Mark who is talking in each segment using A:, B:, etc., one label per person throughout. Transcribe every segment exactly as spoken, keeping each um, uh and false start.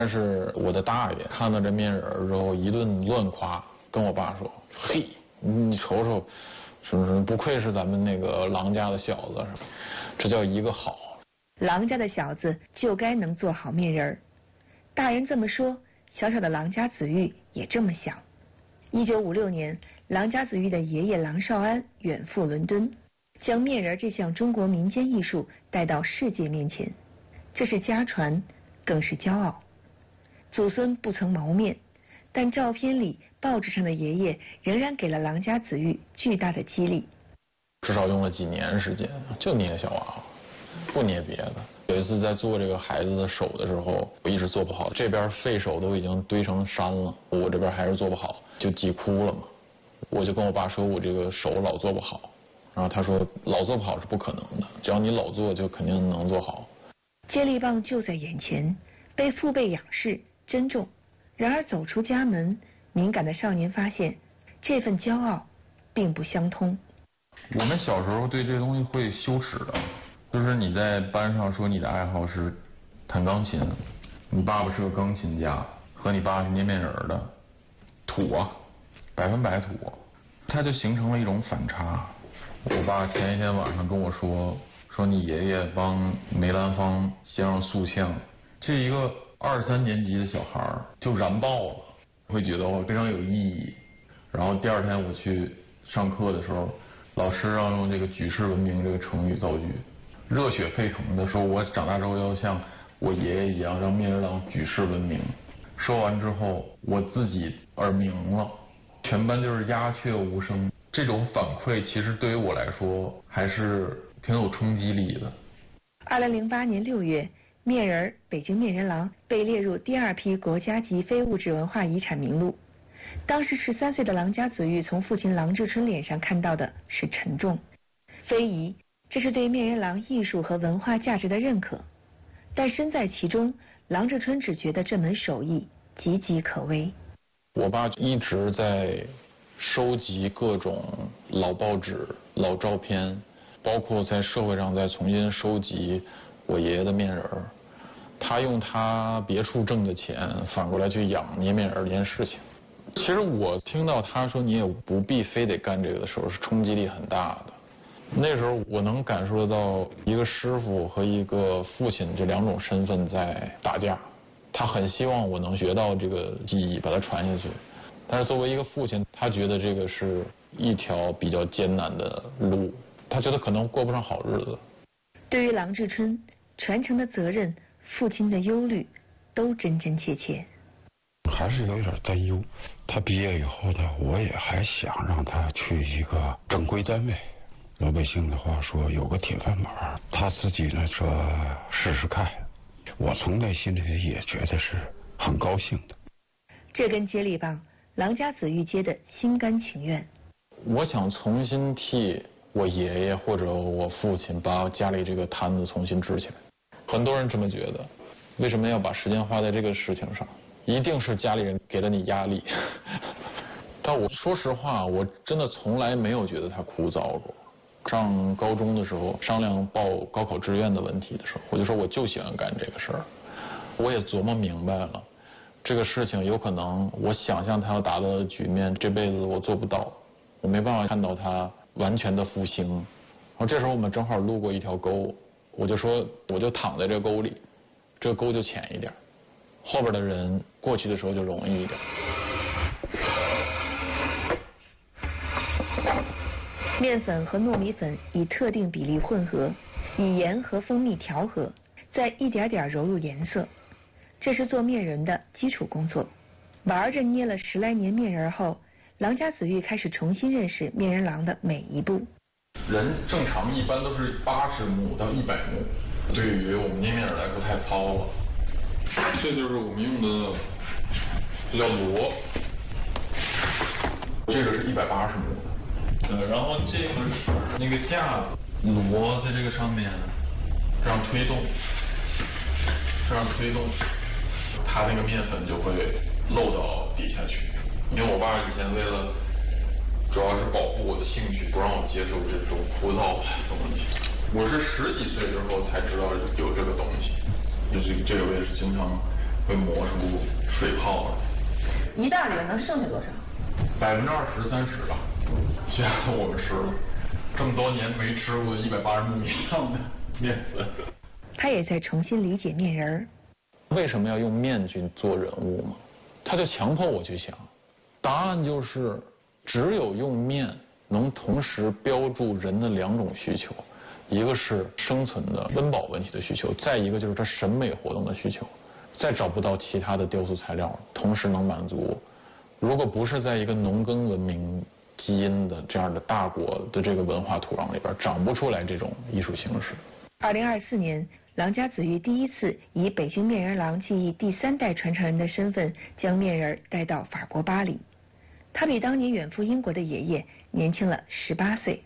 A: 但是我的大爷看到这面人之后一顿乱夸，跟我爸说：“嘿，你瞅瞅，是不是不愧是咱们那个郎家的小子，这叫一个好。”
B: 郎家的小子就该能做好面人儿。大人这么说，小小的郎家子玉也这么想。一九五六年，郎家子玉的爷爷郎绍安远赴伦敦，将面人这项中国民间艺术带到世界面前，这是家传，更是骄傲。祖孙不曾谋面，但照片里、报纸上的爷爷仍然给了郎家子玉巨大的激励。
A: 至少用了几年时间，就捏小娃娃，不捏别的。有一次在做这个孩子的手的时候，我一直做不好，这边废手都已经堆成山了，我这边还是做不好，就急哭了嘛。我就跟我爸说，我这个手老做不好，然后他说老做不好是不可能的，只要你老做就肯定能做好。
B: 接力棒就在眼前，被父辈仰视珍重。然而走出家门，敏感的少年发现，这份骄傲并不相通。
C: 我们小时候对这东西会羞耻的，就是你在班上说你的爱好是弹钢琴，你爸爸是个钢琴家，和你爸是捏面人的，土啊，百分百土，它就形成了一种反差。我爸前一天晚上跟我说，说你爷爷帮梅兰芳先生塑像，这一个二三年级的小孩就燃爆了，会觉得我非常有意义。然后第二天我去上课的时候，老师让用这个举世闻名这个成语造句，热血沸腾的说，我长大之后要像我爷爷一样让面人郎举世闻名。说完之后，我自己耳鸣了，全班就是鸦雀无声。这种反馈其实对于我来说还是挺有冲击力的。
B: 二零零八年六月，面人北京面人郎被列入第二批国家级非物质文化遗产名录。当时十三岁的郎家子玉从父亲郎志春脸上看到的是沉重、非遗，这是对面人郎艺术和文化价值的认可。但身在其中，郎志春只觉得这门手艺岌岌可危。
A: 我爸一直在收集各种老报纸、老照片，包括在社会上再重新收集我爷爷的面人。他用他别处挣的钱，反过来去养捏面人这件事情。其实我听到他说你也不必非得干这个的时候，是冲击力很大的。那时候我能感受得到一个师傅和一个父亲这两种身份在打架。他很希望我能学到这个技艺，把它传下去。但是作为一个父亲，他觉得这个是一条比较艰难的路，他觉得可能过不上好日子。
B: 对于郎志春，传承的责任、父亲的忧虑，都真真切切。
D: 还是有点担忧。他毕业以后呢，我也还想让他去一个正规单位。老百姓的话说，有个铁饭碗，他自己呢说试试看。我从内心里也觉得是很高兴的。
B: 这根接力棒，郎家子玉接的心甘情愿。
A: 我想重新替我爷爷或者我父亲把家里这个摊子重新支起来。很多人这么觉得，为什么要把时间花在这个事情上？一定是家里人给了你压力。但我说实话，我真的从来没有觉得它枯燥过。上高中的时候商量报高考志愿的问题的时候，我就说我就喜欢干这个事儿。我也琢磨明白了，这个事情有可能我想象它要达到的局面，这辈子我做不到，我没办法看到它完全的复兴。然后这时候我们正好路过一条沟，我就说我就躺在这个沟里，这个沟就浅一点，后边的人过去的时候就容易一点。
B: 面粉和糯米粉以特定比例混合，以盐和蜂蜜调和，再一点点揉入颜色。这是做面人的基础工作。玩着捏了十来年面人后，郎家子玉开始重新认识面人郎的每一步。
A: 人正常一般都是八十目到一百目，对于我们捏面人来说太糙了。这就是我们用的，这叫螺，这个是一百八十目的。呃，然后这个是那个架子，螺在这个上面这样推动，这样推动，它那个面粉就会漏到底下去。因为我爸以前为了主要是保护我的兴趣，不让我接受这种枯燥的东西。我是十几岁之后才知道有这个东西，就是这个我也是经常会
C: 会磨出水泡来。
B: 一袋里面能剩下多少？
C: 百分之二十三十吧。现在我们吃了，这么多年没吃过一百八十度以上的面粉。
B: 他也在重新理解面人儿。
A: 为什么要用面去做人物嘛？他就强迫我去想，答案就是只有用面能同时标注人的两种需求，一个是生存的温饱问题的需求，再一个就是他审美活动的需求，再找不到其他的雕塑材料同时能满足。如果不是在一个农耕文明基因的这样的大国的这个文化土壤里边，长不出来这种艺术形式。
B: 二零二四年，郎家子玉第一次以北京面人郎技艺第三代传承人的身份，将面人带到法国巴黎。他比当年远赴英国的爷爷年轻了十八岁。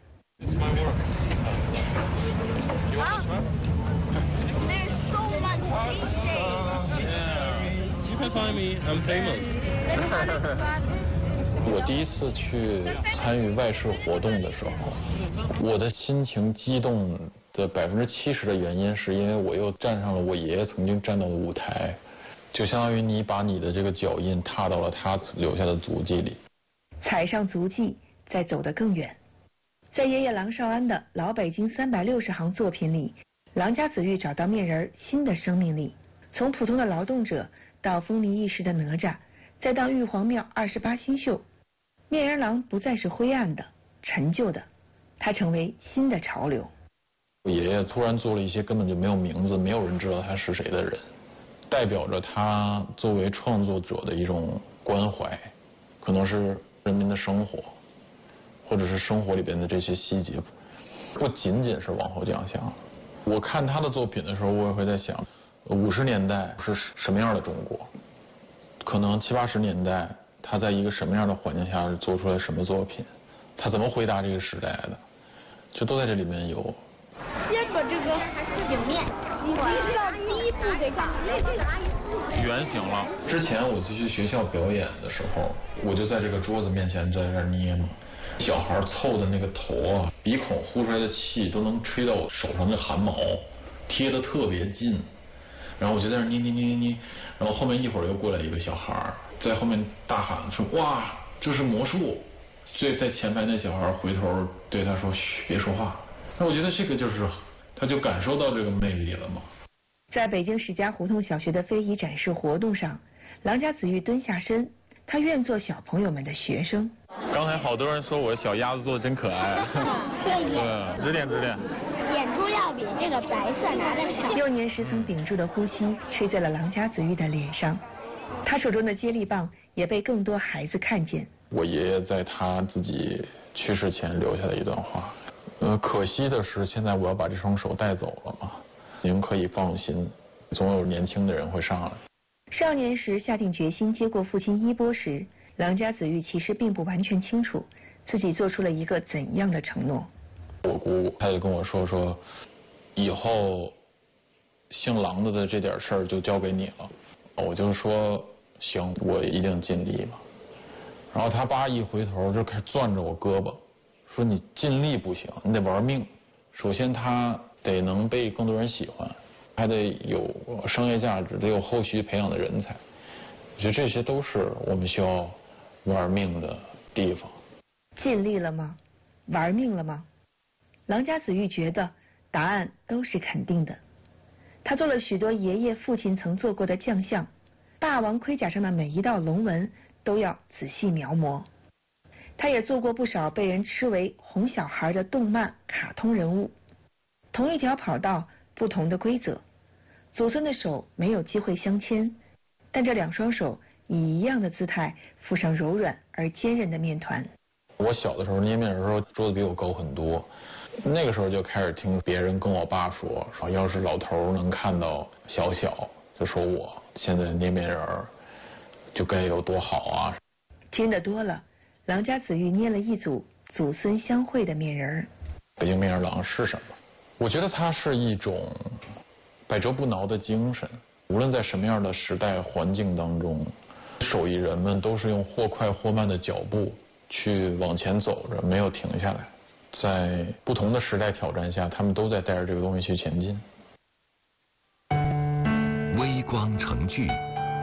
A: 我第一次去参与外事活动的时候，我的心情激动的百分之七十的原因，是因为我又站上了我爷爷曾经站到的舞台，就相当于你把你的这个脚印踏到了他留下的足迹里，
B: 踩上足迹，再走得更远。在爷爷郎绍安的老北京三百六十行作品里，郎家子玉找到面人新的生命力，从普通的劳动者到风靡一时的哪吒，再到玉皇庙二十八星宿，面人郎不再是灰暗的、陈旧的，它成为新的潮流。
A: 我爷爷突然做了一些根本就没有名字、没有人知道他是谁的人，代表着他作为创作者的一种关怀，可能是人民的生活，或者是生活里边的这些细节，不仅仅是往后奖项。我看他的作品的时候，我也会在想，五十年代是什么样的中国？可能七八十年代他在一个什么样的环境下做出来什么作品？他怎么回答这个时代的？就都在这里面有。
E: 先把这个饼面，你必须要第一步给长
C: 圆形了。
A: 之前我去学校表演的时候，我就在这个桌子面前在这儿捏嘛，小孩凑的那个头啊，鼻孔呼出来的气都能吹到我手上的汗毛，贴得特别近。然后我就在那捏捏捏捏捏，然后后面一会儿又过来一个小孩在后面大喊说：“哇，这是魔术！”所以在前排那小孩回头对他说：“嘘，别说话。”那我觉得这个就是，他就感受到这个魅力了嘛。
B: 在北京史家胡同小学的非遗展示活动上，郎家子玉蹲下身，他愿做小朋友们的学生。
C: 刚才好多人说我小鸭子做的真可爱。对，指点指点。
E: 点珠要比这个白色拿的少。
B: 幼年时曾屏住的呼吸吹在了郎家子玉的脸上，他手中的接力棒也被更多孩子看见。
A: 我爷爷在他自己去世前留下的一段话，呃，可惜的是现在我要把这双手带走了嘛。您可以放心，总有年轻的人会上来。
B: 少年时下定决心接过父亲衣钵时，郎家子玉其实并不完全清楚自己做出了一个怎样的承诺。
A: 我姑她就跟我说说，以后姓郎的的这点事儿就交给你了。我就说行，我一定尽力嘛。然后他爸一回头就开始攥着我胳膊，说你尽力不行，你得玩命。首先他得能被更多人喜欢，还得有商业价值，得有后续培养的人才。我觉得这些都是我们需要玩命的地方。
B: 尽力了吗？玩命了吗？郎家子玉觉得答案都是肯定的。他做了许多爷爷父亲曾做过的将相，霸王盔甲上的每一道龙纹都要仔细描摹。他也做过不少被人吃为哄小孩的动漫卡通人物。同一条跑道，不同的规则，祖孙的手没有机会相牵，但这两双手以一样的姿态附上柔软而坚韧的面团。
A: 我小的时候捏面人的时候，桌子比我高很多，那个时候就开始听别人跟我爸说，说要是老头能看到小小，就说我现在捏面人就该有多好啊。
B: 听得多了，郎家子玉捏了一组祖孙相会的面人。
A: 北京面人郎是什么？我觉得它是一种百折不挠的精神，无论在什么样的时代环境当中，手艺人们都是用或快或慢的脚步去往前走着，没有停下来。在不同的时代挑战下，他们都在带着这个东西去前进。
F: 微光成剧，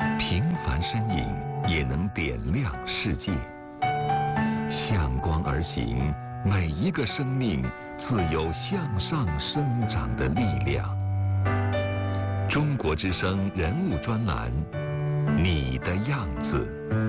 F: 平凡身影也能点亮世界。向光而行，每一个生命自有向上生长的力量。中国之声人物专栏，你的样子。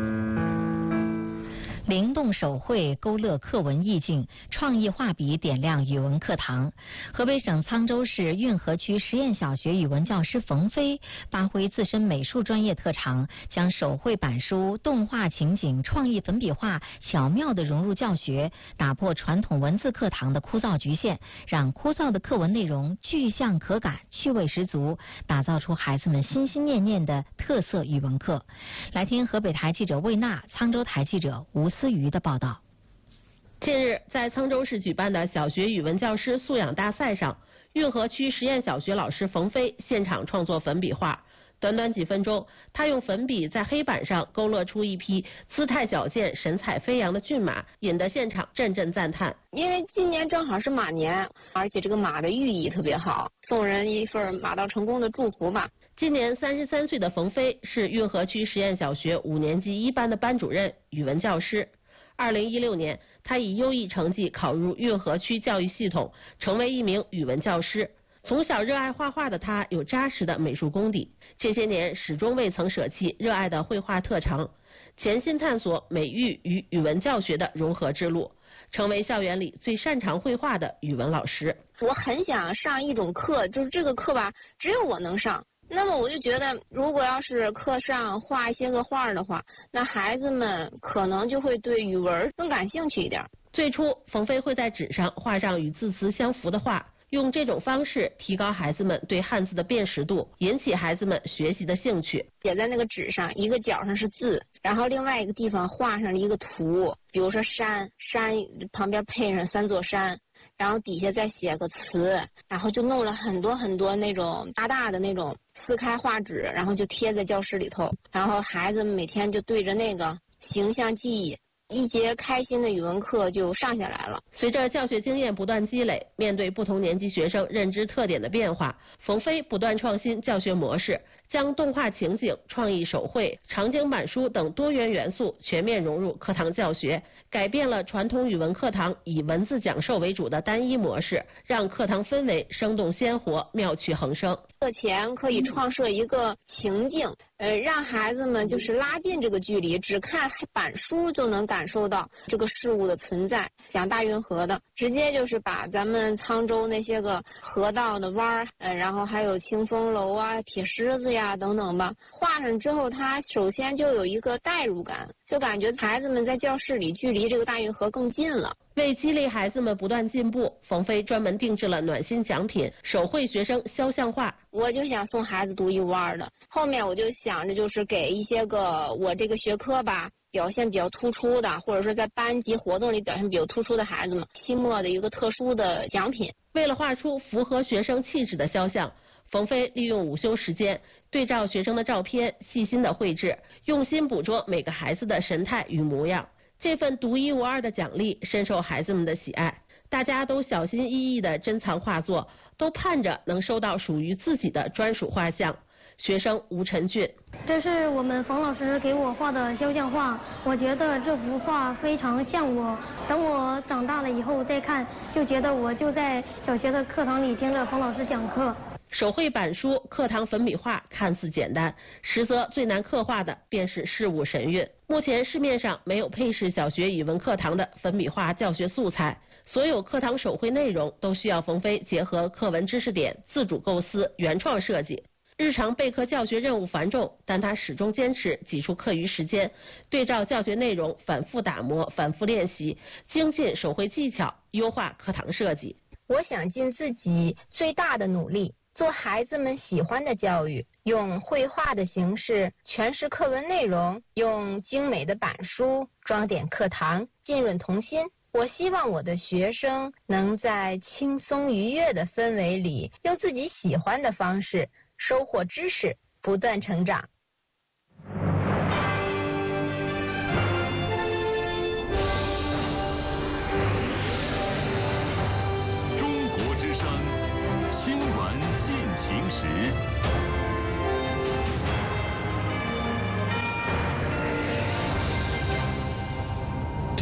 G: 灵动手绘勾勒课文意境，创意画笔点亮语文课堂。河北省沧州市运河区实验小学语文教师冯飞发挥自身美术专业特长，将手绘板书、动画情景、创意粉笔画巧妙地融入教学，打破传统文字课堂的枯燥局限，让枯燥的课文内容具象可感、趣味十足，打造出孩子们心心念念的特色语文课。来听河北台记者魏娜、沧州台记者吴思瑜的报道。
H: 近日，在沧州市举办的小学语文教师素养大赛上，运河区实验小学老师冯飞现场创作粉笔画。短短几分钟，他用粉笔在黑板上勾勒出一匹姿态矫健、神采飞扬的骏马，引得现场阵阵赞叹。
I: 因为今年正好是马年，而且这个马的寓意特别好，送人一份马到成功的祝福吧。
H: 今年三十三岁的冯飞是运河区实验小学五年级一班的班主任、语文教师。二零一六年，他以优异成绩考入运河区教育系统，成为一名语文教师。从小热爱画画的他有扎实的美术功底，这些年始终未曾舍弃热爱的绘画特长，潜心探索美育与语文教学的融合之路，成为校园里最擅长绘画的语文老师。
I: 我很想上一种课，就是这个课吧，只有我能上。那么我就觉得，如果要是课上画一些个画的话，那孩子们可能就会对语文更感兴趣一点。
H: 最初，冯飞会在纸上画上与字词相符的画，用这种方式提高孩子们对汉字的辨识度，引起孩子们学习的兴趣。
I: 写在那个纸上，一个角上是字，然后另外一个地方画上了一个图，比如说山，山旁边配上三座山。然后底下再写个词，然后就弄了很多很多那种大大的那种撕开画纸，然后就贴在教室里头，然后孩子们每天就对着那个形象记忆，一节开心的语文课就上下来了。
H: 随着教学经验不断积累，面对不同年级学生认知特点的变化，冯飞不断创新教学模式，将动画情景、创意手绘、场景板书等多元元素全面融入课堂教学，改变了传统语文课堂以文字讲授为主的单一模式，让课堂氛围生动鲜活、妙趣横生。
I: 课前可以创设一个情境，呃，让孩子们就是拉近这个距离，只看板书就能感受到这个事物的存在。讲大运河的，直接就是把咱们沧州那些个河道的弯儿，呃，然后还有清风楼啊、铁狮子呀等等吧，画上之后，它首先就有一个代入感，就感觉孩子们在教室里距离这个大运河更近了。
H: 为激励孩子们不断进步，冯飞专门定制了暖心奖品——手绘学生肖像画。
I: 我就想送孩子独一无二的，后面我就想着就是给一些个我这个学科吧表现比较突出的，或者说在班级活动里表现比较突出的孩子们，期末的一个特殊的奖品。
H: 为了画出符合学生气质的肖像，冯飞利用午休时间，对照学生的照片，细心的绘制，用心捕捉每个孩子的神态与模样。这份独一无二的奖励深受孩子们的喜爱，大家都小心翼翼地珍藏画作，都盼着能收到属于自己的专属画像。学生吴晨俊：
J: 这是我们冯老师给我画的肖像画，我觉得这幅画非常像我。等我长大了以后再看，就觉得我就在小学的课堂里听着冯老师讲课。
H: 手绘板书、课堂粉笔画看似简单，实则最难刻画的便是事物神韵。目前市面上没有配饰小学语文课堂的粉笔画教学素材，所有课堂手绘内容都需要冯飞结合课文知识点，自主构思、原创设计。日常备课教学任务繁重，但他始终坚持挤出课余时间，对照教学内容反复打磨、反复练习，精进手绘技巧，优化课堂设计。
I: 我想尽自己最大的努力，做孩子们喜欢的教育，用绘画的形式诠释课文内容，用精美的板书装点课堂，浸润童心。我希望我的学生能在轻松愉悦的氛围里，用自己喜欢的方式收获知识，不断成长。
F: 中国之声新闻进行时。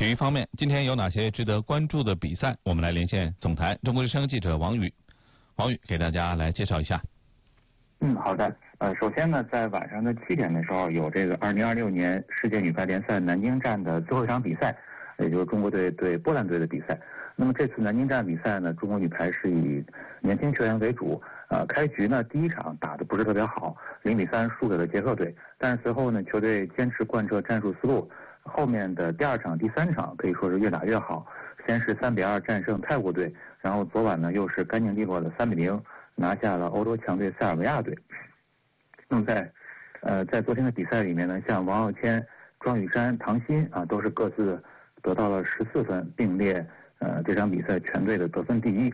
K: 体育方面，今天有哪些值得关注的比赛？我们来连线总台中国之声记者王宇。王宇给大家来介绍一下。
L: 嗯，好的。呃，首先呢，在晚上的七点的时候，有这个二零二六年世界女排联赛南京站的最后一场比赛，也就是中国队对波兰队的比赛。那么这次南京站比赛呢，中国女排是以年轻球员为主。呃，开局呢，第一场打得不是特别好，零比三输给了捷克队。但是随后呢，球队坚持贯彻战术思路，后面的第二场、第三场可以说是越打越好。先是三比二战胜泰国队，然后昨晚呢又是干净利落的三比零拿下了欧洲强队塞尔维亚队。那么在呃在昨天的比赛里面呢，像王傲谦、庄雨珊、唐鑫啊，都是各自得到了十四分，并列呃这场比赛全队的得分第一。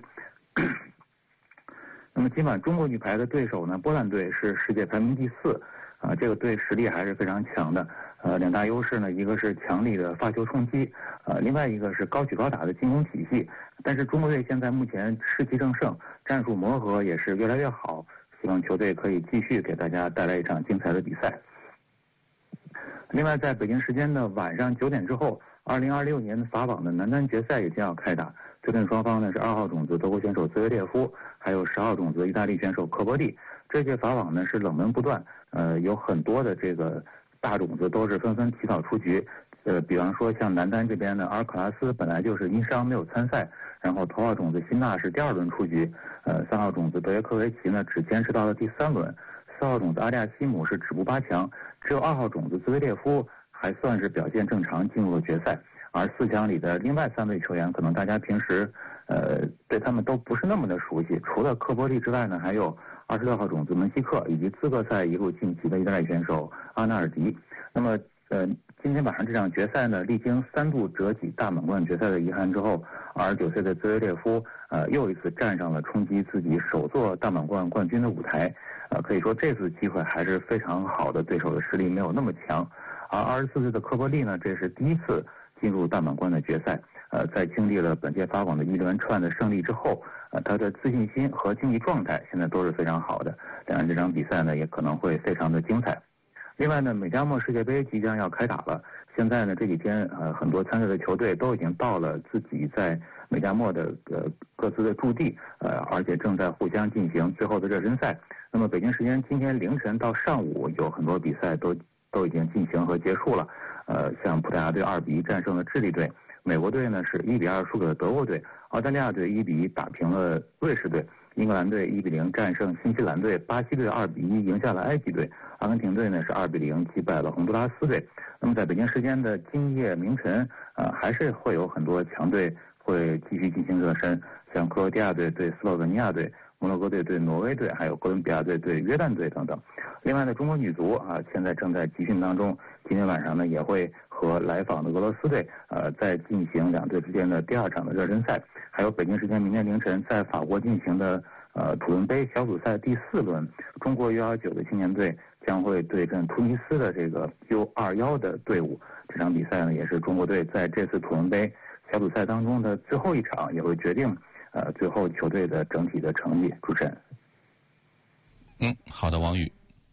L: 那么今晚中国女排的对手呢，波兰队是世界排名第四，啊，这个队实力还是非常强的。呃，两大优势呢，一个是强力的发球冲击，呃，另外一个是高举高打的进攻体系。但是中国队现在目前士气正盛，战术磨合也是越来越好，希望球队可以继续给大家带来一场精彩的比赛。另外，在北京时间的晚上九点之后，二零二六年法网的男单决赛也将要开打。对阵双方呢是二号种子德国选手兹维列夫，还有十号种子意大利选手科波利。这届法网呢是冷门不断，呃，有很多的这个大种子都是纷纷提早出局。呃，比方说像男单这边呢，阿尔卡拉斯本来就是因伤没有参赛，然后头号种子辛纳是第二轮出局，呃，三号种子德约科维奇呢只坚持到了第三轮，四号种子阿利亚西姆是止步八强，只有二号种子兹维列夫还算是表现正常进入了决赛。而四强里的另外三位球员，可能大家平时呃对他们都不是那么的熟悉。除了科波利之外呢，还有二十六号种子门希克，以及资格赛一路晋级的意大利选手阿纳尔迪。那么呃今天晚上这场决赛呢，历经三度折戟大满贯决赛的遗憾之后，二十九岁的兹维列夫呃又一次站上了冲击自己首座大满贯冠军的舞台。呃可以说这次机会还是非常好的，对手的实力没有那么强。而二十四岁的科波利呢，这是第一次进入大满贯的决赛，呃，在经历了本届法网的一连串的胜利之后，呃，他的自信心和竞技状态现在都是非常好的。当然，这场比赛呢也可能会非常的精彩。另外呢，美加墨世界杯即将要开打了，现在呢这几天呃很多参赛的球队都已经到了自己在美加墨的呃各自的驻地，呃，而且正在互相进行最后的热身赛。那么北京时间今天凌晨到上午有很多比赛都都已经进行和结束了。呃，像葡萄牙队二比一战胜了智利队，美国队呢是一比二输给了德国队，澳大利亚队一比一打平了瑞士队，英格兰队一比零战胜新西兰队，巴西队二比一赢下了埃及队，阿根廷队呢是二比零击败了洪都拉斯队。那么在北京时间的今夜凌晨，呃，还是会有很多强队会继续进行热身，像克罗地亚队对斯洛文尼亚队，摩洛哥队对挪威队，还有哥伦比亚队对约旦队等等。另外呢，中国女足啊，现在正在集训当中，今天晚上呢也会和来访的俄罗斯队呃再进行两队之间的第二场的热身赛。还有北京时间明天凌晨在法国进行的呃土伦杯小组赛第四轮，中国 U 二十九的青年队将会对阵突尼斯的这个 U 二十一的队伍。这场比赛呢也是中国队在这次土伦杯小组赛当中的最后一场，也会决定呃最后球队的整体的成绩。主持人。
K: 嗯，好的，王宇。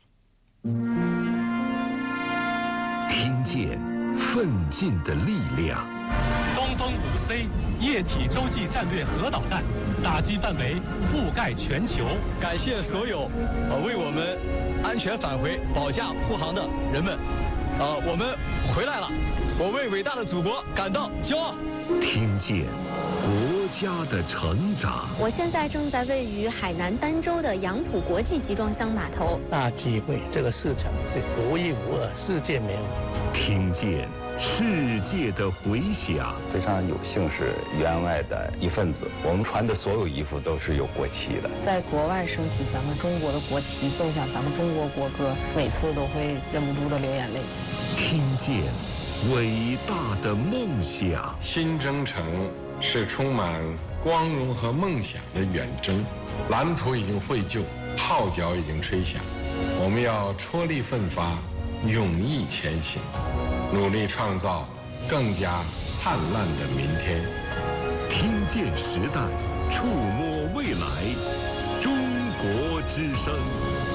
F: 听见奋进的力量。
M: 东风五 C 液体洲际战略核导弹，打击范围覆盖全球。
N: 感谢所有呃为我们安全返回保驾护航的人们，呃，我们回来了，我为伟大的祖国感到骄傲。
F: 听见国家的成长。
O: 我现在正在位于海南儋州的杨浦国际集装箱码头。
P: 大体会这个市场是独一无二，世界没有。
F: 听见世界的回响。
Q: 非常有幸是员外的一份子，我们穿的所有衣服都是有国旗的。
R: 在国外升起咱们中国的国旗，奏响咱们中国国歌，每次都会忍不住的流眼泪。
F: 听见伟大的梦想。
S: 新征程是充满光荣和梦想的远征，蓝图已经绘就，号角已经吹响，我们要踔厉奋发，勇毅前行，努力创造更加灿烂的明天。
F: 听见时代，触摸未来，中国之声。